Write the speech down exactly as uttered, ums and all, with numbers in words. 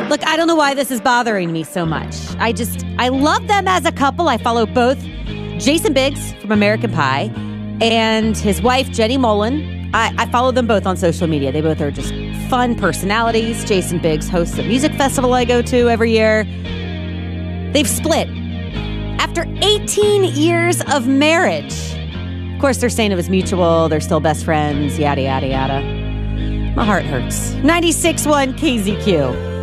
Look, I don't know why this is bothering me so much. I just, I love them as a couple. I follow both Jason Biggs from American Pie and his wife, Jenny Mollen. I, I follow them both on social media. They both are just fun personalities. Jason Biggs hosts a music festival I go to every year. They've split after eighteen years of marriage. Of course, they're saying it was mutual. They're still best friends, yada, yada, yada. My heart hurts. ninety-six point one K Z Q.